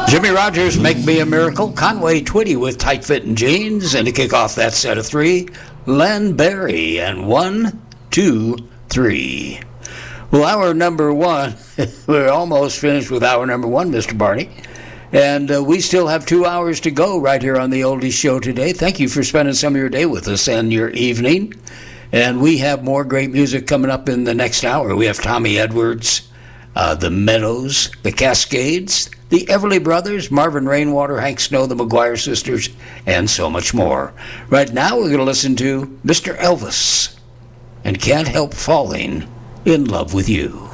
Jimmy Rogers, Make Me a Miracle. Conway Twitty with Tight Fitting Jeans. And to kick off that set of three, Len Berry and 1, 2, 3. Well, hour number one, we're almost finished with hour number one, Mr. Barney. And we still have 2 hours to go right here on the Oldies Show today. Thank you for spending some of your day with us and your evening. And we have more great music coming up in the next hour. We have Tommy Edwards, the Meadows, the Cascades, the Everly Brothers, Marvin Rainwater, Hank Snow, the McGuire Sisters, and so much more. Right now, we're going to listen to Mr. Elvis and Can't Help Falling in Love with You.